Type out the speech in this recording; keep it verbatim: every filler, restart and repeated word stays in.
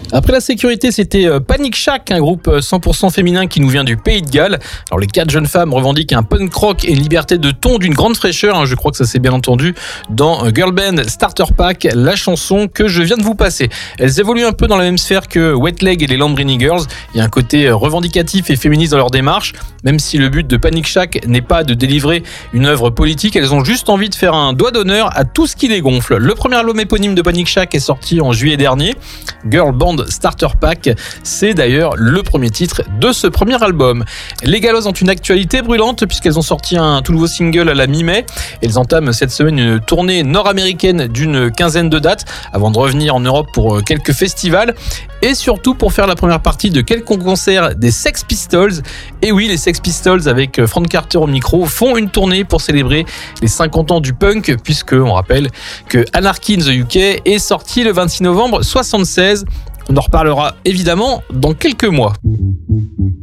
Après la sécurité, c'était Panic Shack, un groupe cent pour cent féminin qui nous vient du Pays de Galles. Alors les quatre jeunes femmes revendiquent un punk rock et une liberté de ton d'une grande fraîcheur, hein, je crois que ça s'est bien entendu dans Girl Band Starter Pack, la chanson que je viens de vous passer. Elles évoluent un peu dans la même sphère que Wet Leg et les Lambrini Girls. Il y a un côté revendicatif et féministe dans leur démarche, même si le but de Panic Shack n'est pas de délivrer une œuvre politique, elles ont juste envie de faire un doigt d'honneur à tout ce qui les gonfle. Le premier album éponyme de Panic Shack est sorti en juillet dernier, Girl Band Starter Pack, c'est d'ailleurs le premier titre de ce premier album. Les Gallows ont une actualité brûlante puisqu'elles ont sorti un tout nouveau single à la mi-mai. Elles entament cette semaine une tournée nord-américaine d'une quinzaine de dates avant de revenir en Europe pour quelques festivals et surtout pour faire la première partie de quelques concerts des Sex Pistols. Et oui, les Sex Pistols avec Frank Carter au micro font une tournée pour célébrer les cinquante ans du punk, puisque on rappelle que Anarchy in the U K est sorti le vingt-six novembre soixante-seize. On en reparlera évidemment dans quelques mois.